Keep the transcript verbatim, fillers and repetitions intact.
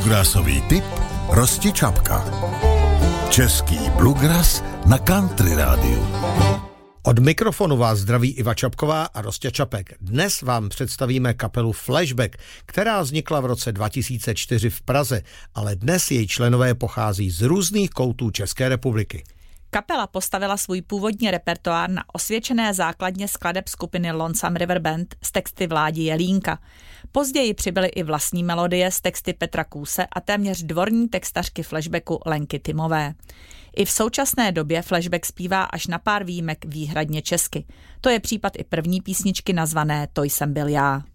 Bluegrassový tip Rosti Čapka. Český bluegrass na Country rádiu. Od mikrofonu vás zdraví Iva Čapková a Rostě Čapek. Dnes vám představíme kapelu Flashback, která vznikla v roce dva tisíce čtyři v Praze, ale dnes její členové pochází z různých koutů České republiky. Kapela postavila svůj původní repertoár na osvědčené základně skladeb skupiny Lonesome River Band s texty Vládi Jelínka. Později přibyly i vlastní melodie s texty Petra Kůse a téměř dvorní textařky Flashbacku Lenky Timové. I v současné době Flashback zpívá až na pár výjimek výhradně česky. To je případ i první písničky nazvané To jsem byl já.